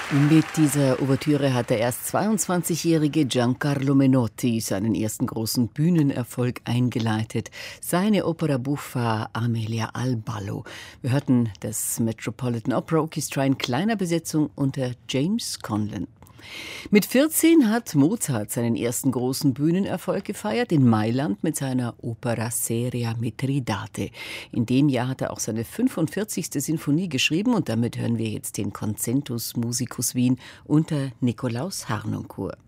Mit dieser Ouvertüre hat der erst 22-jährige Giancarlo Menotti seinen ersten großen Bühnenerfolg eingeleitet. Seine Opera buffa Amelia al Ballo. Wir hörten das Metropolitan Opera Orchestra in kleiner Besetzung unter James Conlon. Mit 14 hat Mozart seinen ersten großen Bühnenerfolg gefeiert, in Mailand mit seiner Opera Seria Mitridate. In dem Jahr hat er auch seine 45. Sinfonie geschrieben und damit hören wir jetzt den Concentus Musicus Wien unter Nikolaus Harnoncourt.